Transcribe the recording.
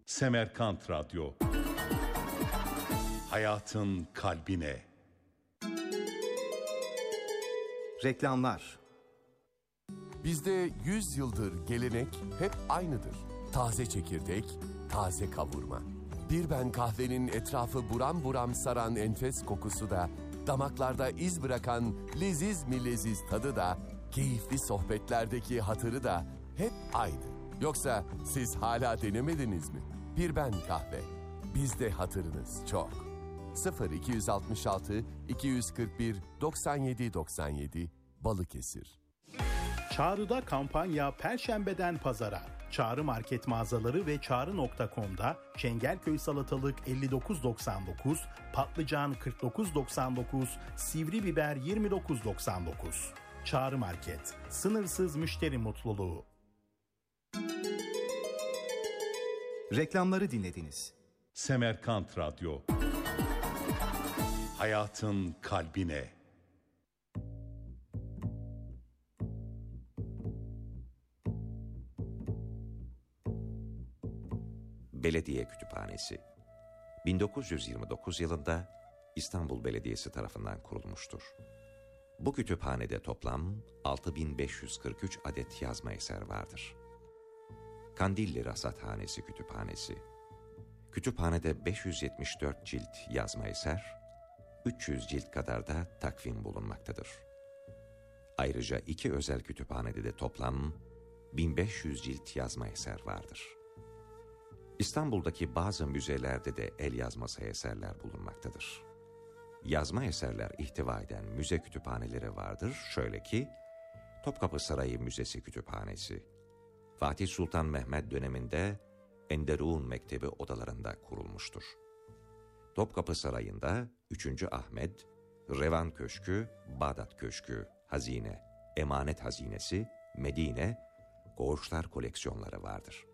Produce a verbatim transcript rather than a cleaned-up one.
Semerkant Radyo. Hayatın kalbine. Reklamlar. Bizde yüz yıldır gelenek hep aynıdır. Taze çekirdek, taze kavurma. Bir ben kahvenin etrafı buram buram saran enfes kokusu da, damaklarda iz bırakan leziz mi leziz tadı da, keyifli sohbetlerdeki hatırı da hep aynı. Yoksa siz hala denemediniz mi? Bir ben kahve. Bizde hatırınız çok. sıfır iki altı altı iki kırk bir doksan yedi doksan yedi Balıkesir. Çağrı'da kampanya Perşembeden Pazara. Çağrı Market mağazaları ve çağrı nokta com'da Çengelköy salatalık elli dokuz doksan dokuz, patlıcan kırk dokuz doksan dokuz, sivri biber yirmi dokuz doksan dokuz. Çağrı Market, sınırsız müşteri mutluluğu. Reklamları dinlediniz. Semerkant Radyo. Hayatın kalbine. Belediye Kütüphanesi bin dokuz yüz yirmi dokuz yılında İstanbul Belediyesi tarafından kurulmuştur. Bu kütüphanede toplam altı bin beş yüz kırk üç adet yazma eser vardır. Kandilli Rasathanesi Kütüphanesi. Kütüphanede beş yüz yetmiş dört cilt yazma eser, üç yüz cilt kadar da takvim bulunmaktadır. Ayrıca iki özel kütüphanede de toplam bin beş yüz cilt yazma eser vardır. İstanbul'daki bazı müzelerde de el yazması eserler bulunmaktadır. Yazma eserler ihtiva eden müze kütüphaneleri vardır. Şöyle ki, Topkapı Sarayı Müzesi Kütüphanesi, Fatih Sultan Mehmet döneminde Enderun Mektebi odalarında kurulmuştur. Topkapı Sarayı'nda üçüncü Ahmet, Revan Köşkü, Bağdat Köşkü, Hazine, Emanet Hazinesi, Medine, Koğuşlar koleksiyonları vardır.